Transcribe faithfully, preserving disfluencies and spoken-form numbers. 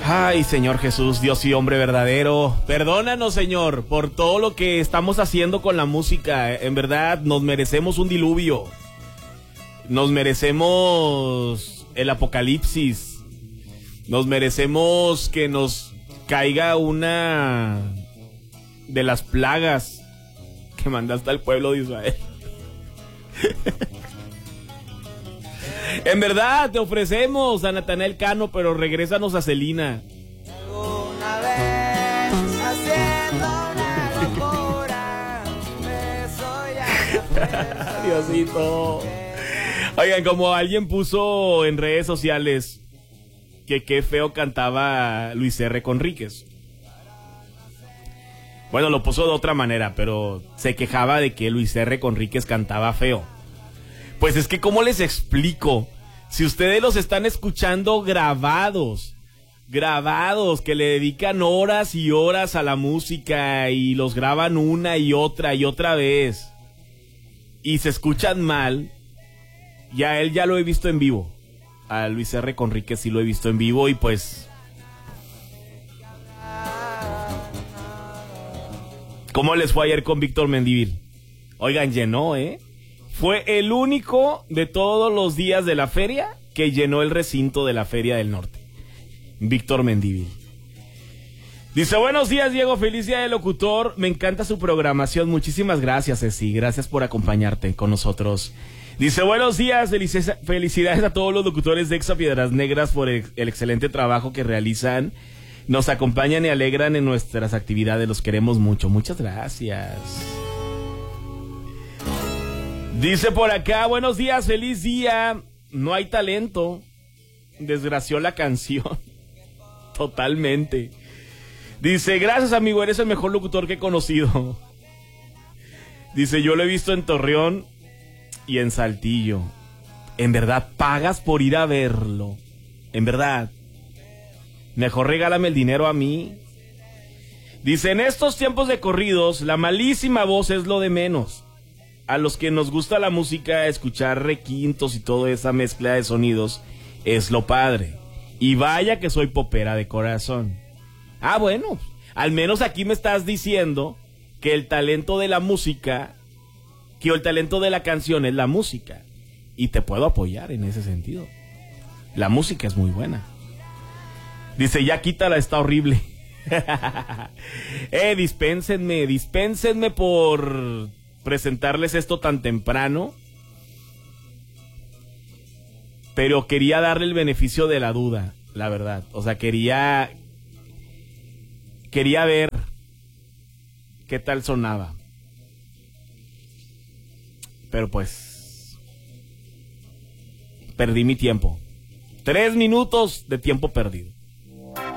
Ay, Señor Jesús, Dios y hombre verdadero, perdónanos, Señor, por todo lo que estamos haciendo con la música. En verdad, nos merecemos un diluvio. Nos merecemos el apocalipsis. Nos merecemos que nos caiga una de las plagas que mandaste al pueblo de Israel. En verdad, te ofrecemos a Natanael Cano, pero regrésanos a Celina. Alguna vez haciendo una locura, beso ya Diosito. Oigan, como alguien puso en redes sociales que qué feo cantaba Luis R. Conríquez. Bueno, lo puso de otra manera, pero se quejaba de que Luis R. Conríquez cantaba feo. Pues es que, ¿cómo les explico? Si ustedes los están escuchando grabados, grabados, que le dedican horas y horas a la música y los graban una y otra y otra vez, y se escuchan mal, ya él ya lo he visto en vivo. A Luis R. Conríquez sí lo he visto en vivo y pues... ¿Cómo les fue ayer con Víctor Mendívil? Oigan, llenó, ¿eh? Fue el único de todos los días de la feria que llenó el recinto de la Feria del Norte. Víctor Mendívil. Dice, buenos días, Diego, feliz día de locutor. Me encanta su programación. Muchísimas gracias, Ceci. Gracias por acompañarte con nosotros. Dice, buenos días, felices, felicidades a todos los locutores de Exa Piedras Negras por el, el excelente trabajo que realizan. Nos acompañan y alegran en nuestras actividades. Los queremos mucho. Muchas gracias. Dice por acá, buenos días, feliz día. No hay talento. Desgració la canción. Totalmente. Dice, gracias, amigo, eres el mejor locutor que he conocido. Dice, yo lo he visto en Torreón y en Saltillo. En verdad, pagas por ir a verlo. En verdad. Mejor regálame el dinero a mí. Dice, en estos tiempos de corridos, la malísima voz es lo de menos. A los que nos gusta la música, escuchar requintos y toda esa mezcla de sonidos es lo padre. Y vaya que soy popera de corazón. Ah, bueno, al menos aquí me estás diciendo que el talento de la música, que el talento de la canción es la música. Y te puedo apoyar en ese sentido. La música es muy buena. Dice, ya quítala, está horrible. eh, dispénsenme, dispénsenme por presentarles esto tan temprano, pero quería darle el beneficio de la duda, la verdad. O sea, quería quería ver qué tal sonaba, pero pues perdí mi tiempo. Tres minutos de tiempo perdido.